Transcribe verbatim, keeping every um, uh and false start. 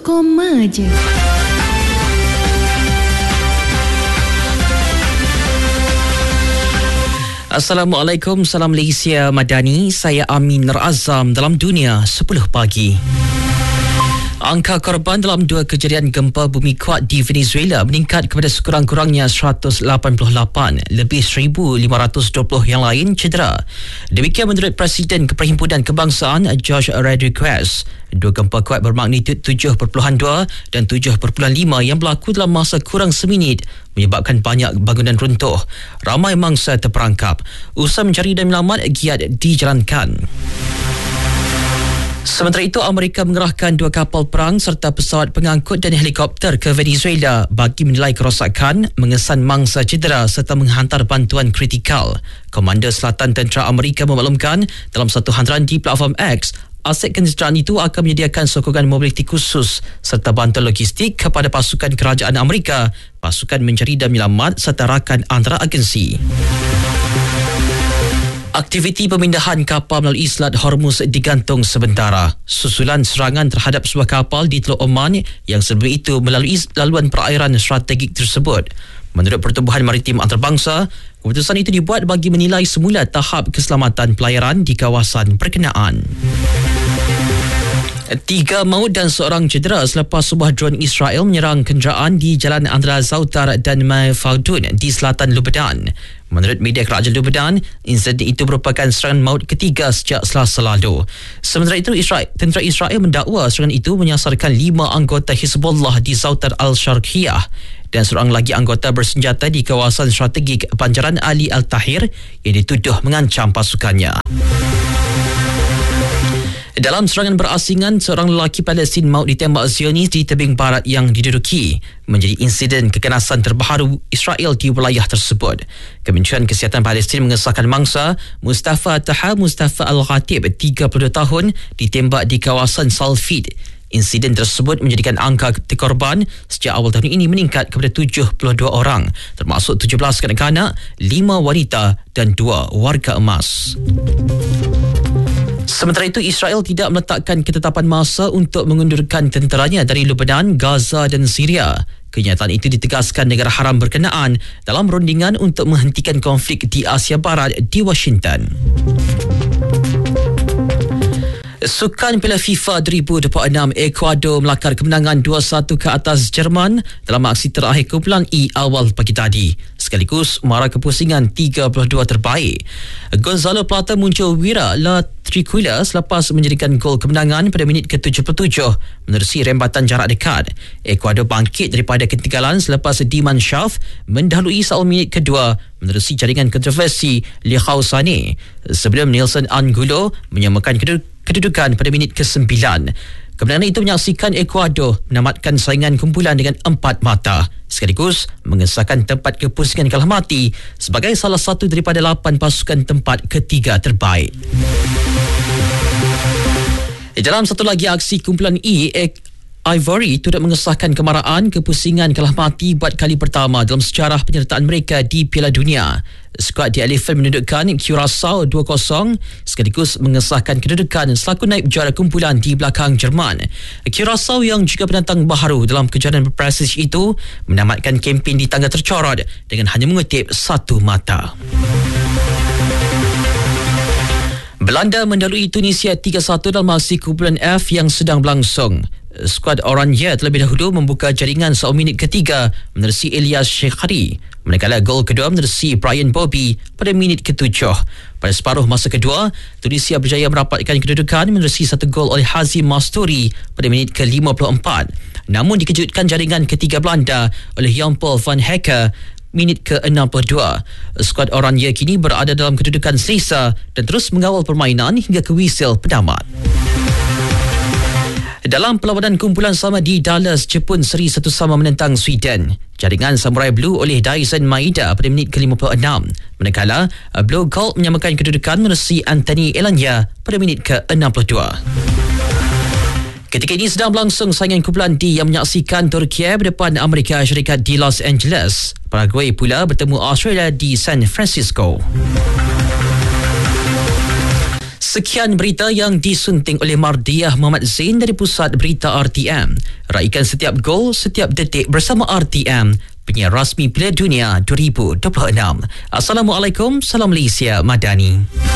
koma je. Assalamualaikum, salam Malaysia Madani. Saya Amin Nur Azam dalam Dunia sepuluh pagi. Angka korban dalam dua kejadian gempa bumi kuat di Venezuela meningkat kepada sekurang-kurangnya seratus lapan puluh lapan, lebih seribu lima ratus dua puluh yang lain cedera. Demikian menurut Presiden Perhimpunan Kebangsaan Jorge Rodriguez. Dua gempa kuat bermagnitud tujuh perpuluhan dua dan tujuh perpuluhan lima yang berlaku dalam masa kurang seminit menyebabkan banyak bangunan runtuh. Ramai mangsa terperangkap. Usaha mencari dan menyelamat giat dijalankan. Sementara itu, Amerika mengerahkan dua kapal perang serta pesawat pengangkut dan helikopter ke Venezuela bagi menilai kerosakan, mengesan mangsa cedera serta menghantar bantuan kritikal. Komander Selatan Tentera Amerika memaklumkan dalam satu hantaran di platform X, aset kesejahteraan itu akan menyediakan sokongan mobiliti khusus serta bantuan logistik kepada pasukan kerajaan Amerika, pasukan mencari dan menyelamat serta rakan antara agensi. Aktiviti pemindahan kapal melalui Selat Hormuz digantung sementara susulan serangan terhadap sebuah kapal di Teluk Oman yang sebelum itu melalui laluan perairan strategik tersebut. Menurut Pertubuhan Maritim Antarabangsa, keputusan itu dibuat bagi menilai semula tahap keselamatan pelayaran di kawasan berkenaan. Tiga maut dan seorang cedera selepas sebuah drone Israel menyerang kenderaan di Jalan antara Zautar dan Mafaldun di selatan Lebanon. Menurut media kerajaan Lebanon, insiden itu merupakan serangan maut ketiga sejak Selasa lalu. Sementara itu, Israel, tentera Israel mendakwa serangan itu menyasarkan lima anggota Hizbullah di Zautar al-Sharqiyah dan seorang lagi anggota bersenjata di kawasan strategik Banjaran Ali Al-Tahir yang dituduh mengancam pasukannya. Dalam serangan berasingan, seorang lelaki Palestin maut ditembak Zionis di tebing barat yang diduduki, menjadi insiden keganasan terbaru Israel di wilayah tersebut. Kementerian Kesihatan Palestin mengesahkan mangsa Mustafa Taha Mustafa Al-Ghatib, tiga puluh dua tahun, ditembak di kawasan Salfid. Insiden tersebut menjadikan angka korban sejak awal tahun ini meningkat kepada tujuh puluh dua orang, termasuk tujuh belas kanak-kanak, lima wanita dan dua warga emas. Sementara itu, Israel tidak meletakkan ketetapan masa untuk mengundurkan tenteranya dari Lebanon, Gaza dan Syria. Kenyataan itu ditegaskan negara haram berkenaan dalam rundingan untuk menghentikan konflik di Asia Barat di Washington. Sukan Piala FIFA dua ribu dua puluh enam, Ecuador melakar kemenangan dua satu ke atas Jerman dalam aksi terakhir kumpulan E awal pagi tadi, sekaligus mara kepusingan tiga puluh dua terbaik. Gonzalo Plata muncul wira La Tricula selepas menjadikan gol kemenangan pada minit ke tujuh puluh tujuh menerusi rembatan jarak dekat. Ecuador bangkit daripada ketinggalan selepas Diman Shaf mendahului seawal minit kedua menerusi jaringan kontroversi Likhau Sane sebelum Nelson Angulo menyamakan kedudukan kedudukan pada minit ke sembilan. Kemenangan itu menyaksikan Ecuador menamatkan saingan kumpulan dengan empat mata, sekaligus mengesahkan tempat kepusingan kalah mati sebagai salah satu daripada lapan pasukan tempat ketiga terbaik. Dalam satu lagi aksi, kumpulan E, Ivory turut mengesahkan kemarahan kepusingan kalah mati buat kali pertama dalam sejarah penyertaan mereka di Piala Dunia. Skuad The Elephant menundukkan Curaçao dua kosong sekaligus mengesahkan kedudukan selaku naib juara kumpulan di belakang Jerman. Curaçao yang juga penantang baharu dalam kejuaraan berprestij itu menamatkan kempen di tangga tercorot dengan hanya mengutip satu mata. Belanda mendahului Tunisia tiga satu dalam aksi kumpulan F yang sedang berlangsung. Skuad Oranje terlebih dahulu membuka jaringan seawal minit ketiga menerusi Elias Shekhari, manakala gol kedua menerusi Brian Bobby pada minit ketujuh. Pada separuh masa kedua, Tunisia berjaya merapatkan kedudukan menerusi satu gol oleh Hazim Masturi pada minit ke lima puluh empat. Namun dikejutkan jaringan ketiga Belanda oleh Jan-Paul van Hecke minit ke enam puluh dua. Skuad Oranje kini berada dalam kedudukan selesa dan terus mengawal permainan hingga ke whistle penamat. Dalam perlawanan kumpulan sama di Dallas, Jepun seri satu sama menentang Sweden. Jaringan Samurai Blue oleh Daisen Maeda pada minit ke lima puluh enam. Manakala Blue Gold menyamakan kedudukan menerusi Anthony Elanya pada minit ke enam puluh dua. Ketika ini sedang berlangsung saingan kumpulan D yang menyaksikan Turki berdepan Amerika Syarikat di Los Angeles. Paraguay pula bertemu Australia di San Francisco. Sekian berita yang disunting oleh Mardiah Muhammad Zain dari Pusat Berita R T M. Raikan setiap gol, setiap detik bersama R T M, penyiar rasmi Piala Dunia dua ribu dua puluh enam. Assalamualaikum, salam Malaysia Madani.